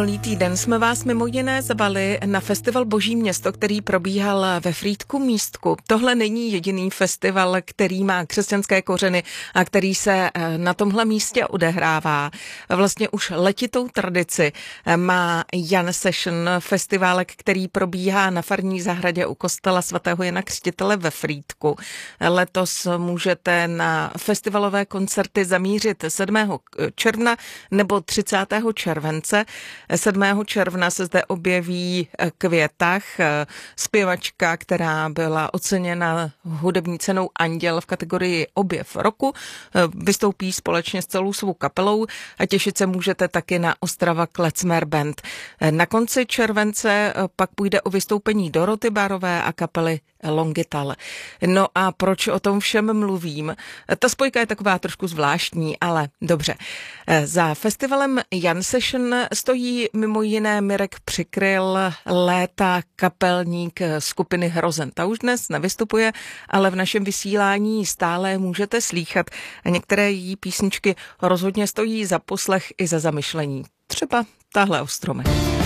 Minulý týden jsme vás mimo jiné zvali na festival Boží město, který probíhal ve Frýdku Místku. Tohle není jediný festival, který má křesťanské kořeny a který se na tomhle místě odehrává. Vlastně už letitou tradici má Jan Session, festivalek, který probíhá na farní zahradě u kostela svatého Jana Křtitele ve Frýdku. Letos můžete na festivalové koncerty zamířit 7. června nebo 30. července. 7. června se zde objeví Květach, zpěvačka, která byla oceněna hudební cenou Anděl v kategorii Objev roku. Vystoupí společně s celou svou kapelou a těšit se můžete taky na Ostrava Klezmer Band. Na konci července pak půjde o vystoupení Doroty Barové a kapely Longital. No a proč o tom všem mluvím? Ta spojka je taková trošku zvláštní, ale dobře. Za festivalem Jan Session stojí mimo jiné Mirek Přikryl, léta kapelník skupiny Hrozen. Ta už dnes nevystupuje, ale v našem vysílání stále můžete slýchat a některé její písničky rozhodně stojí za poslech i za zamyšlení. Třeba tahle o stromech.